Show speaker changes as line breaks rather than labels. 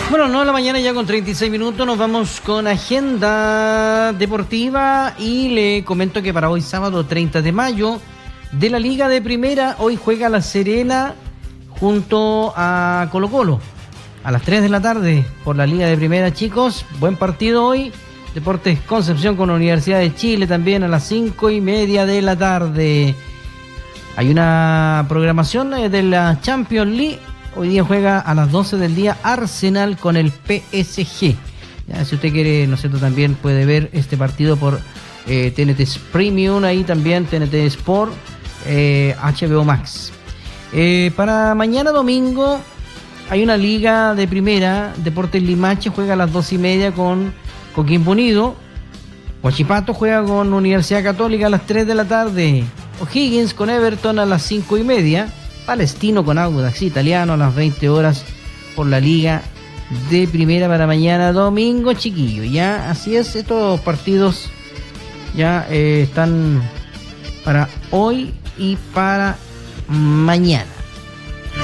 Bueno, 9 de la mañana ya con 36 minutos, nos vamos con agenda deportiva y le comento que para hoy sábado 30 de mayo de la Liga de Primera, hoy juega La Serena junto a Colo-Colo a las 3 de la tarde por la Liga de Primera, chicos, buen partido hoy. Deportes Concepción con la Universidad de Chile también a las 5:30 de la tarde. Hay una programación de la Champions League. Hoy día juega a las 12 del día Arsenal con el PSG. Ya, si usted quiere, ¿no es cierto?, también puede ver este partido por TNT Premium, ahí también TNT Sport, HBO Max. Para mañana domingo hay una liga de primera. Deportes Limache juega a las 2:30 con Coquimbo Unido. Huachipato juega con Universidad Católica a las 3 de la tarde. O'Higgins con Everton a las 5:30. Palestino con Audax Italiano a las 20 horas por la Liga de Primera para mañana domingo, chiquillo. Ya, así es, estos partidos ya están para hoy y para mañana.